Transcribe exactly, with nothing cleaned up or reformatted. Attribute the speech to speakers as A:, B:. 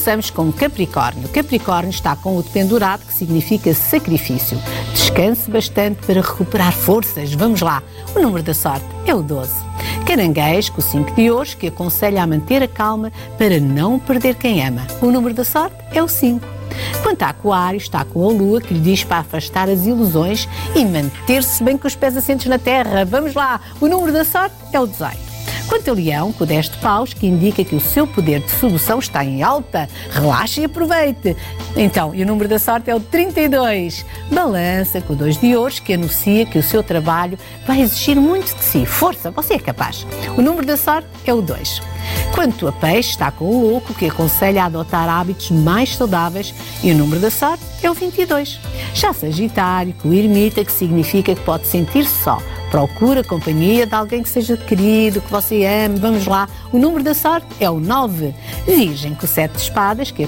A: Começamos com Capricórnio. Capricórnio está com o dependurado, que significa sacrifício. Descanse bastante para recuperar forças. Vamos lá. O número da sorte é o doze. Caranguejo, com o cinco de ouros, que aconselha a manter a calma para não perder quem ama. O número da sorte é o cinco. Quanto a Aquário, está com a Lua, que lhe diz para afastar as ilusões e manter-se bem com os pés assentes na terra. Vamos lá. O número da sorte é o dezoito. Quanto a Leão, com o dez de paus, que indica que o seu poder de sedução está em alta. Relaxe e aproveite. Então, e o número da sorte é o trinta e dois. Balança, com o dois de ouros, que anuncia que o seu trabalho vai exigir muito de si. Força, você é capaz. O número da sorte é o dois. Quanto a Peixe, está com o Louco, que aconselha a adotar hábitos mais saudáveis, e o número da sorte é o vinte e dois. Já Sagitário, com o Ermita, que significa que pode sentir-se só. Procura a companhia de alguém que seja querido, que você ame. Vamos lá. O número da sorte é o nove. Virgem, com o sete de espadas, que